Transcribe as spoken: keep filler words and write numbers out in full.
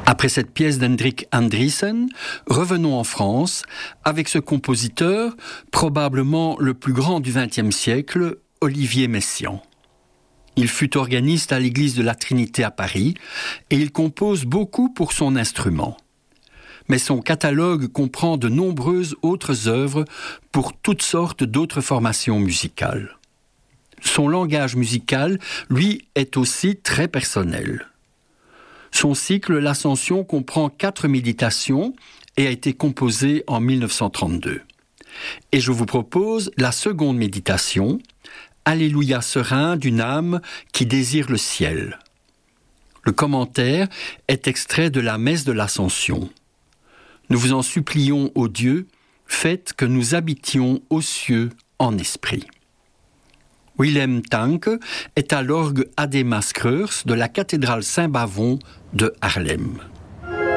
Après cette pièce d'Hendrik Andriessen, revenons en France avec ce compositeur, probablement le plus grand du vingtième siècle, Olivier Messiaen. Il fut organiste à l'église de la Trinité à Paris et il compose beaucoup pour son instrument. Mais son catalogue comprend de nombreuses autres œuvres pour toutes sortes d'autres formations musicales. Son langage musical, lui, est aussi très personnel. Son cycle L'Ascension comprend quatre méditations et a été composé en dix-neuf cent trente-deux. Et je vous propose la seconde méditation, Alléluia serein d'une âme qui désire le ciel. Le commentaire est extrait de la messe de l'Ascension. Nous vous en supplions, ô Dieu, faites que nous habitions aux cieux en esprit. Willem Tanke est à l'orgue Adema Screurs de la cathédrale Saint-Bavon de Haarlem.